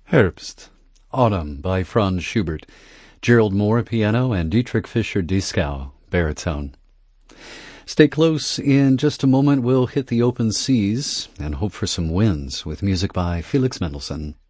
Herbst, Autumn by Franz Schubert, Gerald Moore piano, and Dietrich Fischer-Dieskau baritone. Stay close. In just a moment, we'll hit the open seas and hope for some winds with music by Felix Mendelssohn.